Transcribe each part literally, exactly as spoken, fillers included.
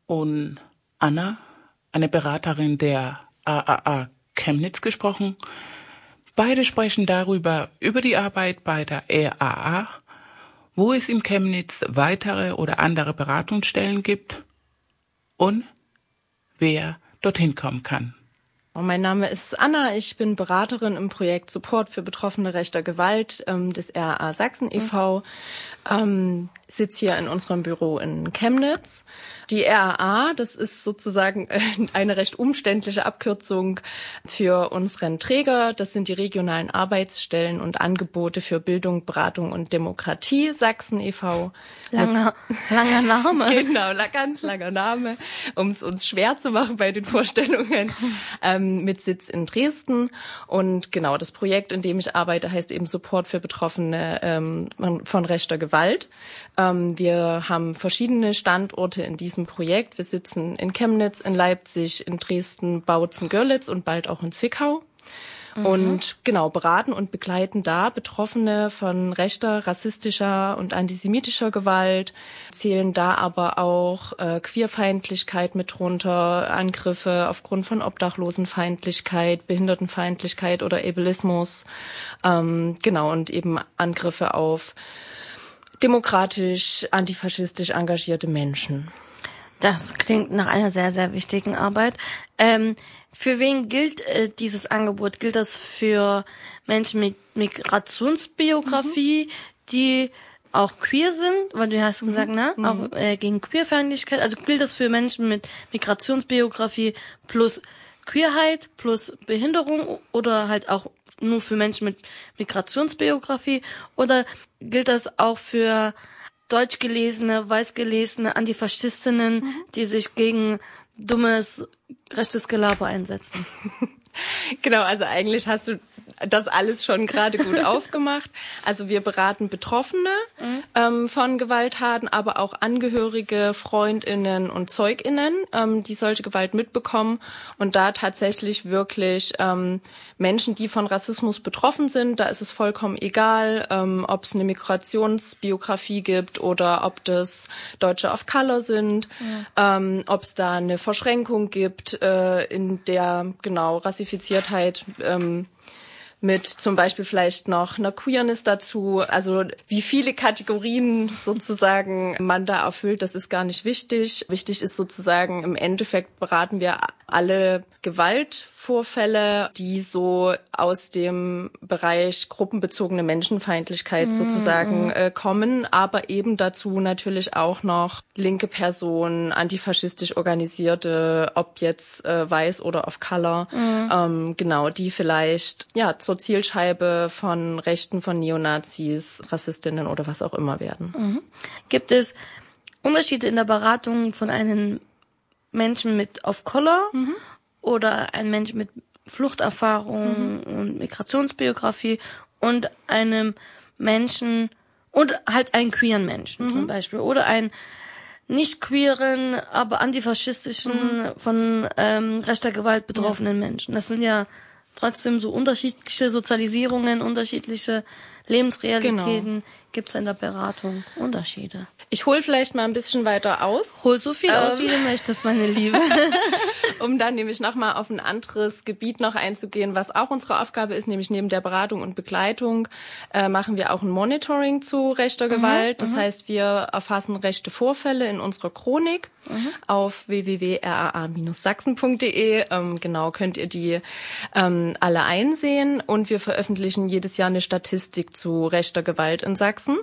und Anna, eine Beraterin der A A A Chemnitz, gesprochen. Beide sprechen darüber, über die Arbeit bei der R A A, wo es in Chemnitz weitere oder andere Beratungsstellen gibt und wer dorthin kommen kann. Mein Name ist Anna, ich bin Beraterin im Projekt Support für Betroffene rechter Gewalt ähm, des R A A Sachsen e V, ähm, sitze hier in unserem Büro in Chemnitz. Die R A A, das ist sozusagen eine recht umständliche Abkürzung für unseren Träger. Das sind die regionalen Arbeitsstellen und Angebote für Bildung, Beratung und Demokratie Sachsen e V. Langer, langer Name. Genau, ganz langer Name, um es uns schwer zu machen bei den Vorstellungen, ähm, mit Sitz in Dresden. Und genau, das Projekt, in dem ich arbeite, heißt eben Support für Betroffene ähm, von rechter Gewalt. Ähm, wir haben verschiedene Standorte in diesem Projekt. Wir sitzen in Chemnitz, in Leipzig, in Dresden, Bautzen, Görlitz und bald auch in Zwickau. Mhm. Und genau, beraten und begleiten da Betroffene von rechter, rassistischer und antisemitischer Gewalt, zählen da aber auch äh, Queerfeindlichkeit mit drunter, Angriffe aufgrund von Obdachlosenfeindlichkeit, Behindertenfeindlichkeit oder Ableismus, ähm, genau, und eben Angriffe auf demokratisch, antifaschistisch engagierte Menschen. Das klingt nach einer sehr, sehr wichtigen Arbeit. Ähm, für wen gilt äh, dieses Angebot? Gilt das für Menschen mit Migrationsbiografie, mhm. die auch queer sind? Weil du hast gesagt, mhm. ne? Mhm. Auch äh, gegen Queerfeindlichkeit. Also gilt das für Menschen mit Migrationsbiografie plus Queerheit plus Behinderung oder halt auch nur für Menschen mit Migrationsbiografie? Oder gilt das auch für deutschgelesene, weißgelesene Antifaschistinnen, mhm. die sich gegen dummes rechtes Gelaber einsetzen? Genau, also eigentlich hast du das alles schon gerade gut aufgemacht. Also wir beraten Betroffene mhm. ähm, von Gewalttaten, aber auch Angehörige, FreundInnen und ZeugInnen, ähm, die solche Gewalt mitbekommen. Und da tatsächlich wirklich ähm, Menschen, die von Rassismus betroffen sind, da ist es vollkommen egal, ähm, ob es eine Migrationsbiografie gibt oder ob das Deutsche of Color sind, mhm. ähm, ob es da eine Verschränkung gibt, äh, in der genau Rassifiziertheit ähm, mit zum Beispiel vielleicht noch einer Queerness dazu. Also wie viele Kategorien sozusagen man da erfüllt, das ist gar nicht wichtig. Wichtig ist sozusagen, im Endeffekt beraten wir alle Gewaltvorfälle, die so aus dem Bereich gruppenbezogene Menschenfeindlichkeit mm, sozusagen mm. Äh, kommen, aber eben dazu natürlich auch noch linke Personen, antifaschistisch organisierte, ob jetzt äh, weiß oder of color, mm. ähm, genau, die vielleicht ja zur Zielscheibe von Rechten, von Neonazis, Rassistinnen oder was auch immer werden. Mhm. Gibt es Unterschiede in der Beratung von einem Menschen mit of color mhm. oder ein Mensch mit Fluchterfahrung mhm. und Migrationsbiografie und einem Menschen und halt einen queeren Menschen mhm. zum Beispiel oder einen nicht queeren, aber antifaschistischen, mhm. von ähm, rechter Gewalt betroffenen ja. Menschen? Das sind ja trotzdem so unterschiedliche Sozialisierungen, unterschiedliche Lebensrealitäten. Genau. Gibt es in der Beratung Unterschiede? Ich hole vielleicht mal ein bisschen weiter aus. Hol so viel ähm. aus, wie du möchtest, meine Liebe. Um dann nämlich nochmal auf ein anderes Gebiet noch einzugehen, was auch unsere Aufgabe ist, nämlich neben der Beratung und Begleitung äh, machen wir auch ein Monitoring zu rechter mhm, Gewalt. Das mhm. heißt, wir erfassen rechte Vorfälle in unserer Chronik mhm. auf w w w punkt r a a Bindestrich sachsen punkt d e. Ähm, genau, könnt ihr die ähm, alle einsehen. Und wir veröffentlichen jedes Jahr eine Statistik zu rechter Gewalt in Sachsen.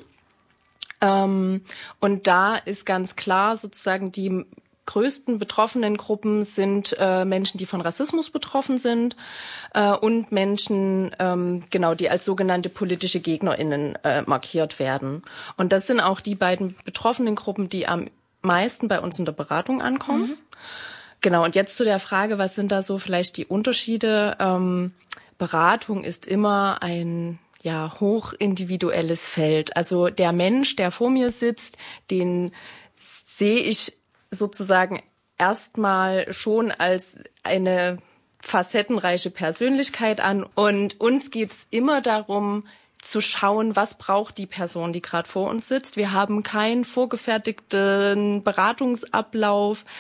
Ähm, und da ist ganz klar sozusagen die größten betroffenen Gruppen sind äh, Menschen, die von Rassismus betroffen sind äh, und Menschen, ähm, genau, die als sogenannte politische GegnerInnen äh, markiert werden. Und das sind auch die beiden betroffenen Gruppen, die am meisten bei uns in der Beratung ankommen. Mhm. Genau, und jetzt zu der Frage, was sind da so vielleicht die Unterschiede? Ähm, Beratung ist immer ein ja hochindividuelles Feld. Also der Mensch, der vor mir sitzt, den sehe ich sozusagen erstmal schon als eine facettenreiche Persönlichkeit an. Und uns geht's immer darum, zu schauen, was braucht die Person, die gerade vor uns sitzt. Wir haben keinen vorgefertigten Beratungsablauf,